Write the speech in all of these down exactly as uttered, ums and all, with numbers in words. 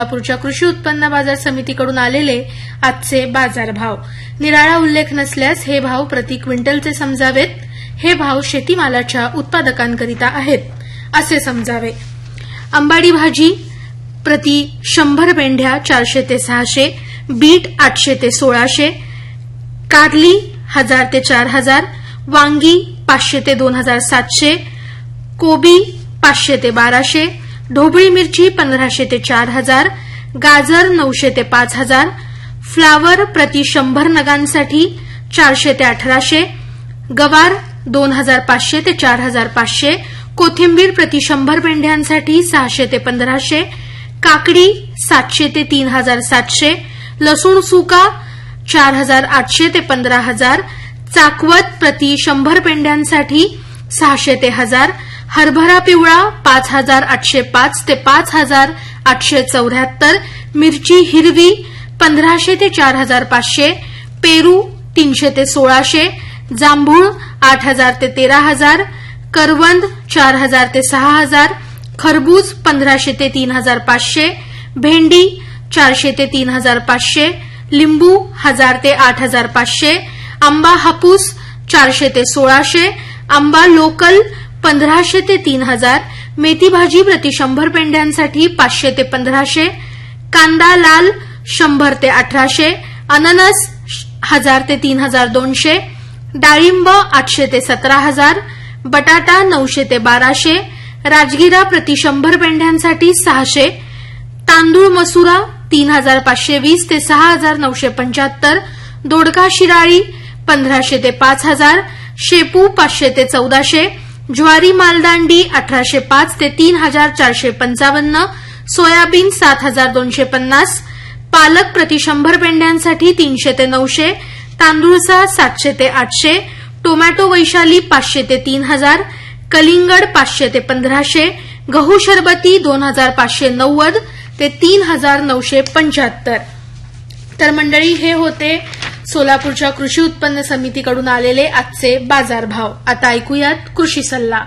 सोलापूरच्या कृषी उत्पन्न बाजार समितीकडून आलेले आजचे बाजारभाव. निराळा उल्लेख नसल्यास हे भाव प्रति क्विंटलचे समजावेत. हे भाव शेतीमालाच्या उत्पादकांकरिता आहेत असे समजावे. अंबाडी भाजी प्रति शंभर पेंढ्या चारशे ते सहाशे, बीट आठशे ते सोळाशे, कारली हजार ते चार हजार, वांगी पाचशे ते दोन हजार सातशे, कोबी पाचशे ते बाराशे, ढोबळी मिरची पंधराशे ते चार हजार, गाजर नऊशे ते पाच हजार, फ्लावर प्रति शंभर नगांसाठी चारशे ते अठराशे, गवार दोन हजार पाचशे ते चार हजार पाचशे, कोथिंबीर प्रति शंभर पेंढ्यांसाठी सहाशे ते पंधराशे, काकडी सातशे ते तीन हजार सातशे, लसूण सुका चार हजार आठशे ते पंधरा हजार, चाकवत प्रति शंभर पेंढ्यांसाठी सहाशे ते हजार, हरभरा पिवळा पाच हजार आठशे पाच ते पाच हजार आठशे चौऱ्याहत्तर, मिरची हिरवी पंधराशे ते चार हजार पाचशे, पेरू तीनशे ते सोळाशे, जांभूळ आठ हजार ते तेरा हजार, करवंद चार हजार ते सहा हजार, खरबूज पंधराशे ते तीन हजार पाचशे, भेंडी चारशे ते तीन हजार पाचशे, लिंबू हजार ते आठ हजार पाचशे, आंबा हापूस चारशे ते सोळाशे, आंबा लोकल पंधराशे ते तीन हजार, मेथी भाजी प्रति शंभर पेंढ्यांसाठी पाचशे ते पंधराशे, कांदा लाल शंभर ते अठराशे, अननस हजार ते तीन हजार दोनशे, डाळिंब आठशे ते सतरा हजार, बटाटा नऊशे ते बाराशे, राजगिरा प्रति शंभर पेंढ्यांसाठी सहाशे, तांदूळ मसुरा तीन हजार पाचशे वीस ते सहा हजार नऊशे पंच्याहत्तर, दोडका शिराळी पंधराशे ते पाच हजार, शेपू पाचशे ते चौदाशे, ज्वारी मालदांडी अठराशे पाच ते तीन हजार चारशे पंचावन्न, सोयाबीन सात हजार दोनशे पन्नास, पालक प्रति शंभर पेंढ्यांसाठी तीनशे ते नऊशे, तांदूळसा सातशे ते आठशे, टोमॅटो वैशाली पाचशे ते तीन हजार, कलिंगड पाचशे ते पंधराशे, गहू शरबती दोन हजार पाचशे नव्वद ते तीन हजार नऊशे पंच्याहत्तर. तर मंडळी, हे होते सोलापूरच्या कृषी उत्पन्न समितीकडून आलेले आजचे बाजारभाव. आता ऐकूयात कृषी सल्ला.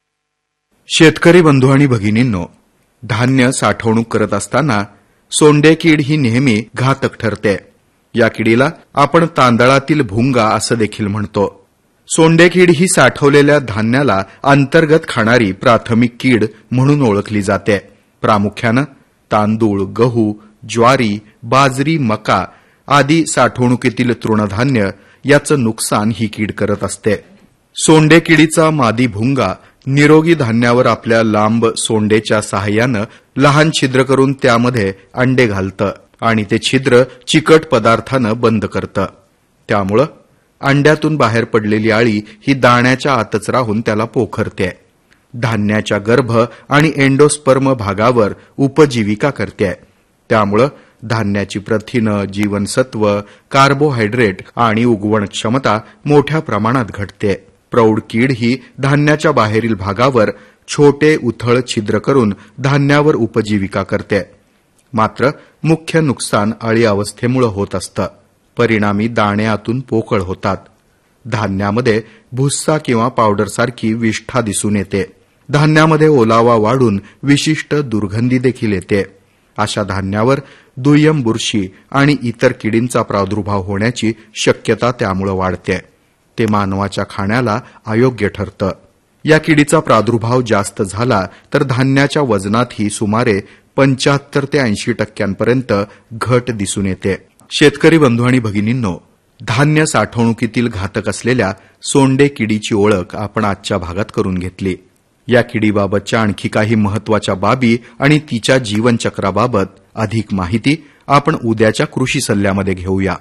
शेतकरी बंधू आणि भगिनींनो, धान्य साठवणूक करत असताना सोंडे कीड ही नेहमी घातक ठरते. या किडीला आपण तांदळातील भुंगा असं देखील म्हणतो. सोंडे कीड ही साठवलेल्या धान्याला अंतर्गत खाणारी प्राथमिक कीड म्हणून ओळखली जाते. प्रामुख्यानं तांदूळ, गहू, ज्वारी, बाजरी, मका आदी साठवणुकीतील तृणधान्य याचं नुकसान ही कीड करत असते. सोंडे किडीचा मादी भुंगा निरोगी धान्यावर आपल्या लांब सोंडेच्या सहाय्यानं लहान छिद्र करून त्यामध्ये अंडे घालतं आणि ते छिद्र चिकट पदार्थानं बंद करतं. त्यामुळं अंड्यातून बाहेर पडलेली अळी ही दाण्याच्या आतच राहून त्याला पोखरते. धान्याच्या गर्भ आणि एंडोस्पर्म भागावर उपजीविका करते. त्यामुळं धान्याची प्रथिनं, जीवनसत्व, कार्बोहायड्रेट आणि उगवण क्षमता मोठ्या प्रमाणात घटते. प्रौढ कीड ही धान्याच्या बाहेरील भागावर छोटे उथळ छिद्र करून धान्यावर उपजीविका करते. मात्र मुख्य नुकसान अळी अवस्थेमुळे होत असतं. परिणामी दाणे आतून पोकळ होतात. धान्यामध्ये भुस्सा किंवा पावडरसारखी विष्ठा दिसून येते. धान्यामध्ये ओलावा वाढून विशिष्ट दुर्गंधी देखील येते. अशा धान्यावर दुय्यम बुरशी आणि इतर किडींचा प्रादुर्भाव होण्याची शक्यता त्यामुळे वाढते. ते मानवाच्या खाण्याला अयोग्य ठरतं. या किडीचा प्रादुर्भाव जास्त झाला तर धान्याच्या वजनातही सुमारे पंच्याहत्तर ते ऐंशी टक्क्यांपर्यंत घट दिसून येते. शेतकरी बंधू आणि भगिनींनो, धान्य साठवणुकीतील घातक असलेल्या सोंडे किडीची ओळख आपण आजच्या भागात करून घेतली. या किडीबाबतच्या आणखी काही महत्वाच्या बाबी आणि तिच्या जीवनचक्राबाबत अधिक माहिती आपण उद्याच्या कृषी सल्ल्यामध्ये घेऊया.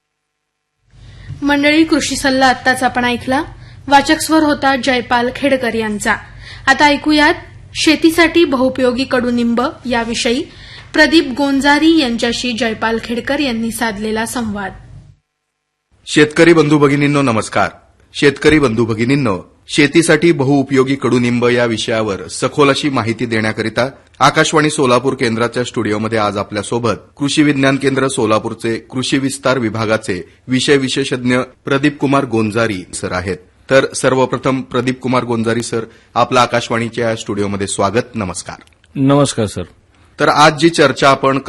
मंडळी, कृषी सल्ला आत्ताच आपण ऐकला. वाचक स्वर होता जयपाल खेडकर यांचा. आता ऐकूयात शेतीसाठी बहुउपयोगी कडुनिंब याविषयी प्रदीप गोंजारी यांच्याशी जयपाल खेडकर यांनी साधलेला संवाद. शेतकरी बंधू भगिनींनो, नमस्कार. शेतकरी बंधू भगिनींनो, शेतीसाठी बहुउपयोगी कडुनिंब या विषयावर सखोल अशी माहिती देण्याकरिता आकाशवाणी सोलापूर केंद्राच्या स्टुडिओमध्ये आज आपल्यासोबत कृषी विज्ञान केंद्र सोलापूरचे कृषी विस्तार विभागाचे विषय विशेषज्ञ प्रदीप कुमार गोंजारी सर आहेत. तर सर्वप्रथम प्रदीप कुमार गोंजारी सर, आपलं आकाशवाणीच्या स्टुडिओमध्ये स्वागत. नमस्कार. नमस्कार सर. तर आज जी चर्चा आपण